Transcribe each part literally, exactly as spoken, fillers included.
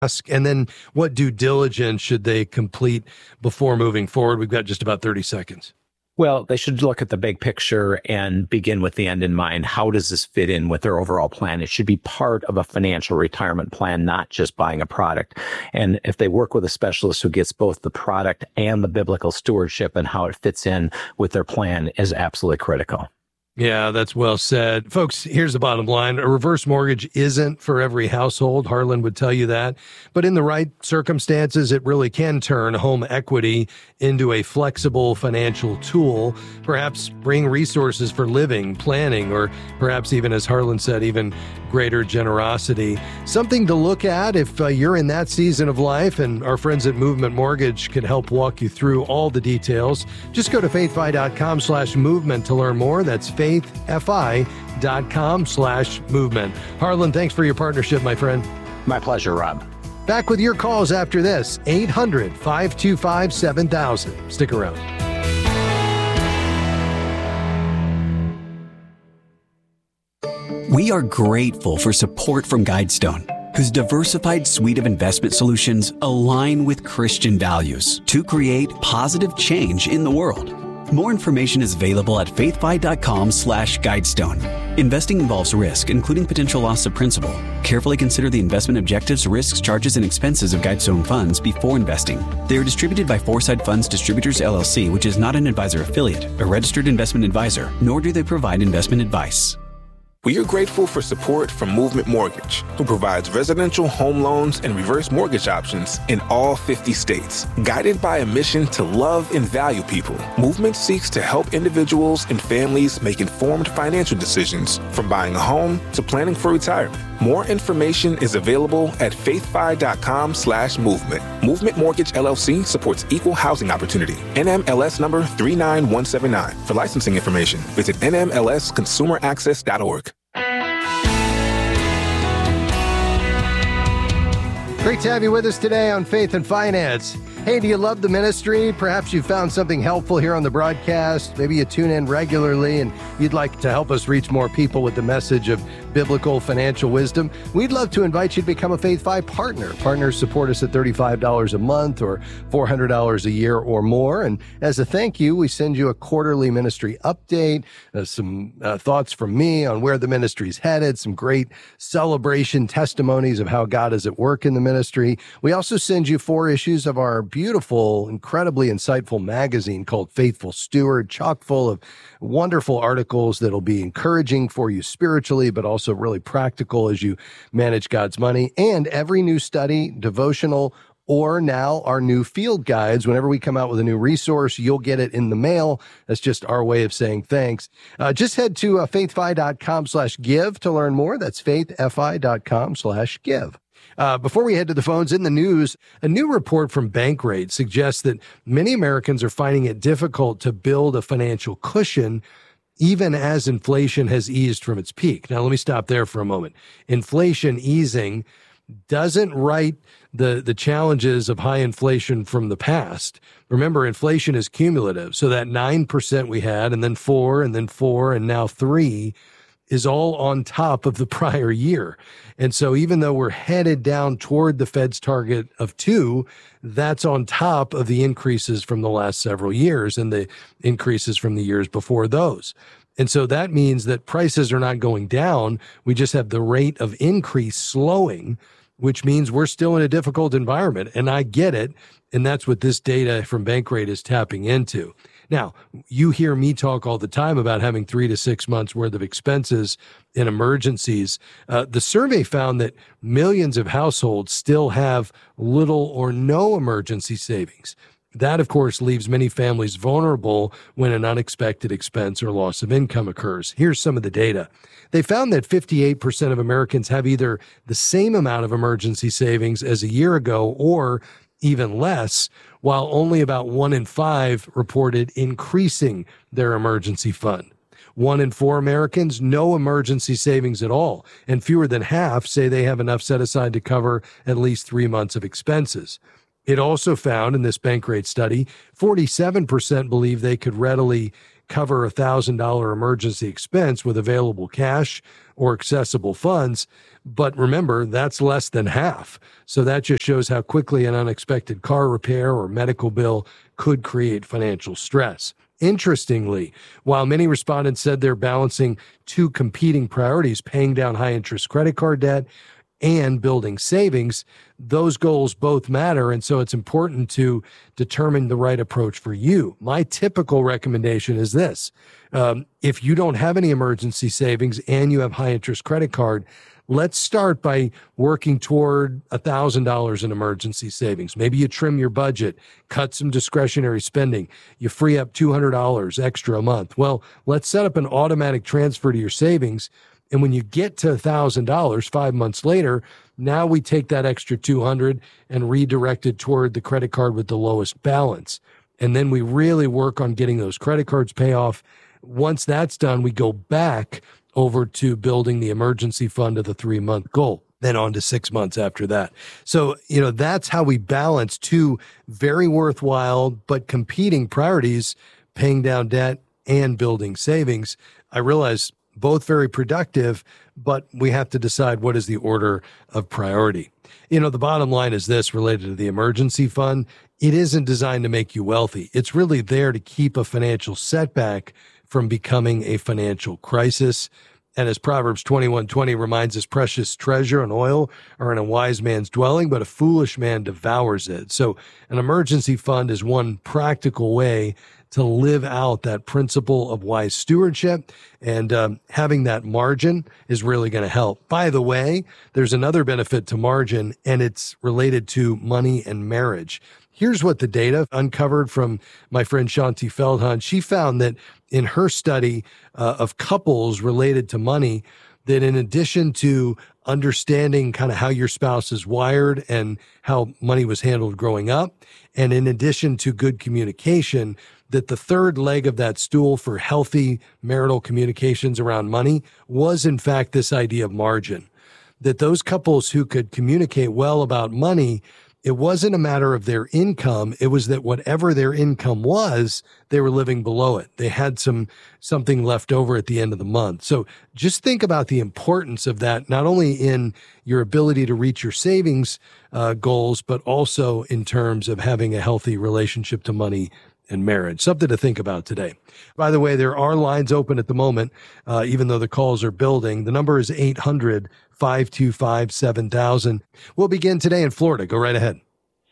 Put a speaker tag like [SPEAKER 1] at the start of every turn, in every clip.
[SPEAKER 1] ask? And then what due diligence should they complete before moving forward? We've got just about thirty seconds.
[SPEAKER 2] Well, they should look at the big picture and begin with the end in mind. How does this fit in with their overall plan? It should be part of a financial retirement plan, not just buying a product. And if they work with a specialist who gets both the product and the biblical stewardship and how it fits in with their plan is absolutely critical.
[SPEAKER 1] Yeah, that's well said. Folks, here's the bottom line. A reverse mortgage isn't for every household. Harlan would tell you that. But in the right circumstances, it really can turn home equity into a flexible financial tool, perhaps bring resources for living, planning, or perhaps even, as Harlan said, even greater generosity. Something to look at if uh, you're in that season of life, and our friends at Movement Mortgage can help walk you through all the details. Just go to faithfi.com slash movement to learn more. That's faithfi.com slash movement. Harlan, thanks for your partnership, my friend.
[SPEAKER 2] My pleasure, Rob.
[SPEAKER 1] Back with your calls after this, eight hundred, five two five, seven thousand. Stick around.
[SPEAKER 3] We are grateful for support from Guidestone, whose diversified suite of investment solutions align with Christian values to create positive change in the world. More information is available at faithfi.com slash Guidestone. Investing involves risk, including potential loss of principal. Carefully consider the investment objectives, risks, charges, and expenses of Guidestone funds before investing. They are distributed by Foresight Funds Distributors, L L C, which is not an advisor affiliate, a registered investment advisor, nor do they provide investment advice.
[SPEAKER 4] We are grateful for support from Movement Mortgage, who provides residential home loans and reverse mortgage options in all fifty states. Guided by a mission to love and value people, Movement seeks to help individuals and families make informed financial decisions, from buying a home to planning for retirement. More information is available at faithfi.com slash movement. Movement Mortgage, L L C supports equal housing opportunity. N M L S number three nine one seven nine. For licensing information, visit N M L S consumer access dot org.
[SPEAKER 1] Great to have you with us today on Faith and Finance. Hey, do you love the ministry? Perhaps you found something helpful here on the broadcast. Maybe you tune in regularly and you'd like to help us reach more people with the message of biblical financial wisdom. We'd love to invite you to become a Faith Fi partner. Partners support us at thirty-five dollars a month or four hundred dollars a year or more. And as a thank you, we send you a quarterly ministry update, uh, some uh, thoughts from me on where the ministry's headed, some great celebration testimonies of how God is at work in the ministry. We also send you four issues of our beautiful, incredibly insightful magazine called Faithful Steward, chock full of wonderful articles that'll be encouraging for you spiritually, but also really practical as you manage God's money. And every new study, devotional, or now our new field guides. Whenever we come out with a new resource, you'll get it in the mail. That's just our way of saying thanks. Uh, just head to uh, faithfi.com slash give to learn more. That's faithfi.com slash give. Uh, before we head to the phones, in the news, a new report from Bankrate suggests that many Americans are finding it difficult to build a financial cushion even as inflation has eased from its peak. Now, let me stop there for a moment. Inflation easing doesn't right the, the challenges of high inflation from the past. Remember, inflation is cumulative. So that nine percent we had, and then four, and then four, and now three is all on top of the prior year. And so even though we're headed down toward the Fed's target of two, that's on top of the increases from the last several years and the increases from the years before those. And so that means that prices are not going down. We just have the rate of increase slowing, which means we're still in a difficult environment. And I get it. And that's what this data from Bankrate is tapping into. Now, you hear me talk all the time about having three to six months worth of expenses in emergencies. Uh, the survey found that millions of households still have little or no emergency savings. That, of course, leaves many families vulnerable when an unexpected expense or loss of income occurs. Here's some of the data. They found that fifty-eight percent of Americans have either the same amount of emergency savings as a year ago or even less, while only about one in five reported increasing their emergency fund. One in four Americans, no emergency savings at all, and fewer than half say they have enough set aside to cover at least three months of expenses. It also found in this Bankrate study, forty-seven percent believe they could readily cover a one thousand dollars emergency expense with available cash or accessible funds. But remember, that's less than half. So that just shows how quickly an unexpected car repair or medical bill could create financial stress. Interestingly, while many respondents said they're balancing two competing priorities, paying down high-interest credit card debt and building savings, those goals both matter. And so it's important to determine the right approach for you. My typical recommendation is this. Um, if you don't have any emergency savings and you have high-interest credit card, let's start by working toward one thousand dollars in emergency savings. Maybe you trim your budget, cut some discretionary spending. You free up two hundred dollars extra a month. Well, let's set up an automatic transfer to your savings. And when you get to one thousand dollars five months later, now we take that extra two hundred dollars and redirect it toward the credit card with the lowest balance. And then we really work on getting those credit cards pay off. Once that's done, we go back over to building the emergency fund to the three-month goal, then on to six months after that. So, you know, that's how we balance two very worthwhile but competing priorities, paying down debt and building savings. I realize both very productive, but we have to decide what is the order of priority. You know, the bottom line is this related to the emergency fund. It isn't designed to make you wealthy. It's really there to keep a financial setback from becoming a financial crisis. And as Proverbs twenty-one twenty reminds us, precious treasure and oil are in a wise man's dwelling, but a foolish man devours it. So an emergency fund is one practical way to live out that principle of wise stewardship, and um, having that margin is really going to help. By the way, there's another benefit to margin, and it's related to money and marriage. Here's what the data uncovered from my friend Shanti Feldhahn. She found that in her study uh, of couples related to money, that in addition to understanding kind of how your spouse is wired and how money was handled growing up, and in addition to good communication, that the third leg of that stool for healthy marital communications around money was, in fact, this idea of margin. That those couples who could communicate well about money, it wasn't a matter of their income. It was that whatever their income was, they were living below it. They had some something left over at the end of the month. So just think about the importance of that, not only in your ability to reach your savings uh, goals, but also in terms of having a healthy relationship to money and marriage. Something to think about today. By the way, there are lines open at the moment, uh, even though the calls are building. The number is eight hundred, five two five, seven thousand. We'll begin today in Florida. Go right ahead.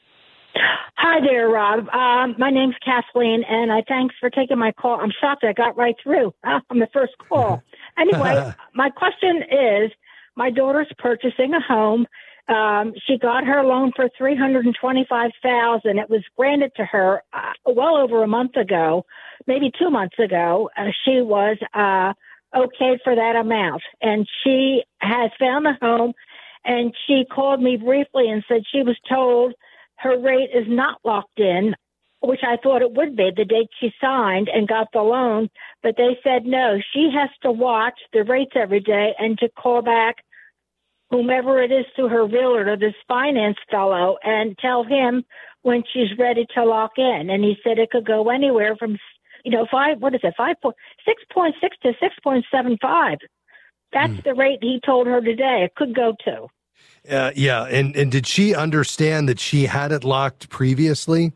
[SPEAKER 5] Hi there, Rob. Um, my name's Kathleen, and I thanks for taking my call. I'm shocked I got right through uh, on the first call. Anyway, my question is, my daughter's purchasing a home. Um, she got her loan for three hundred twenty-five thousand dollars. It was granted to her uh, well over a month ago, maybe two months ago. Uh, she was uh, okayed for that amount, and she has found a home. And she called me briefly and said she was told her rate is not locked in, which I thought it would be the date she signed and got the loan. But they said no, she has to watch the rates every day and to call back whomever it is to her realtor, this finance fellow, and tell him when she's ready to lock in. And he said it could go anywhere from, you know, five, what is it, five point six point six to six point seven five. That's mm. the rate he told her today. It could go to.
[SPEAKER 1] Uh, yeah. And, and did she understand that she had it locked previously?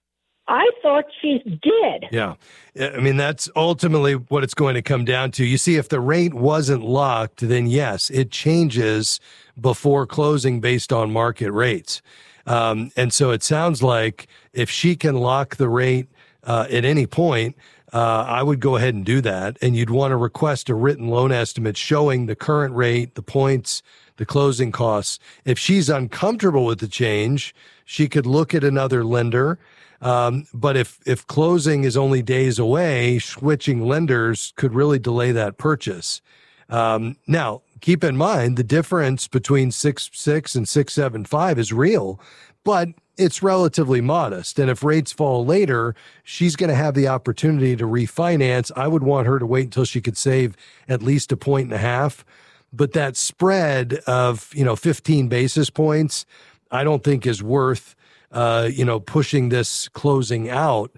[SPEAKER 5] I thought she did.
[SPEAKER 1] Yeah. I mean, that's ultimately what it's going to come down to. You see, if the rate wasn't locked, then yes, it changes before closing based on market rates. Um, and so it sounds like if she can lock the rate uh, at any point, uh, I would go ahead and do that. And you'd want to request a written loan estimate showing the current rate, the points, the closing costs. If she's uncomfortable with the change, she could look at another lender. Um, but if, if closing is only days away, switching lenders could really delay that purchase. Um, now, keep in mind the difference between six six and six seven five is real, but it's relatively modest. And if rates fall later, she's going to have the opportunity to refinance. I would want her to wait until she could save at least a point and a half. But that spread of, you know, fifteen basis points, I don't think is worth Uh, you know, pushing this closing out.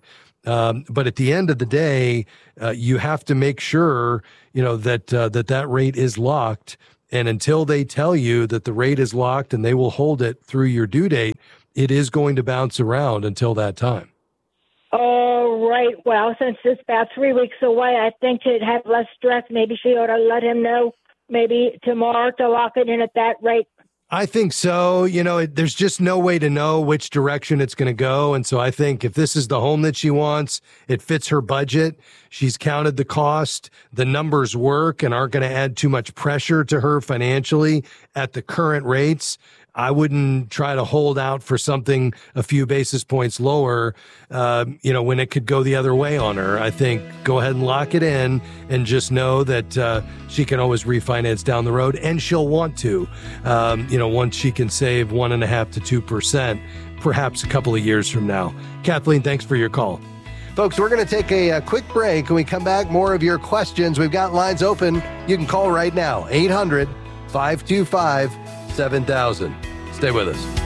[SPEAKER 1] Um, but at the end of the day, uh, you have to make sure, you know, that, uh, that that rate is locked. And until they tell you that the rate is locked and they will hold it through your due date, it is going to bounce around until that time.
[SPEAKER 5] Oh, right. Well, since it's about three weeks away, I think to have less stress, maybe she ought to let him know maybe tomorrow to lock it in at that rate.
[SPEAKER 1] I think so. You know, it, there's just no way to know which direction it's going to go. And so I think if this is the home that she wants, it fits her budget. She's counted the cost. The numbers work and aren't going to add too much pressure to her financially at the current rates. I wouldn't try to hold out for something a few basis points lower, uh, you know, when it could go the other way on her. I think go ahead and lock it in and just know that uh, she can always refinance down the road, and she'll want to, um, you know, once she can save one and a half to two percent, perhaps a couple of years from now. Kathleen, thanks for your call.
[SPEAKER 6] Folks, we're going to take a, a quick break. When we come back, more of your questions. We've got lines open. You can call right now, eight hundred, five two five, seven thousand. Stay with us.